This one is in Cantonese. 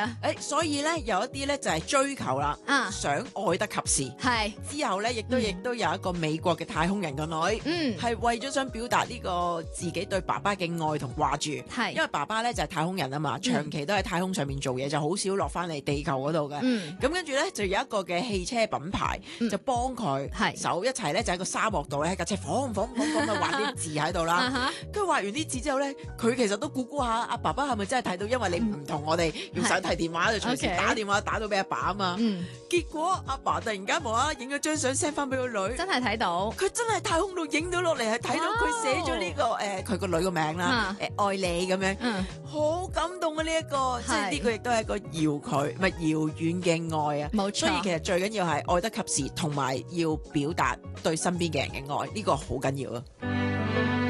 啊。 所以咧有一啲咧就係追求啦， 啊想愛得及時。 係， 之後咧，亦都有一個美國嘅太空人個女，係為咗想表達呢個自己對爸爸嘅愛同掛住。 係因為爸爸咧就係太空人啊嘛，長期都喺太空上面做嘢，就好少落翻嚟地球嗰度嘅。咁跟住咧就有一個嘅汽車品牌就幫佢手一齊咧，就喺個沙漠度咧喺架車晃咁畫啲字喺度啦。跟住畫完啲字之後咧，佢其實都估下阿爸爸係咪真係睇到？因為你唔同我哋用手提電話就隨時打電話打到俾阿爸啊嘛。結果阿爸突然間無啦啦影咗張相 send 翻俾個女， 真係睇到， 佢真係太空度影到落嚟，係睇到佢寫咗呢個佢個女個名啦，愛你咁樣，好感動啊！呢一個即係呢個亦都係一個遙遠嘅愛啊， 冇錯。 所以其實最緊要係愛得及時，同埋要表達對身邊嘅人嘅愛，呢個好緊要啊。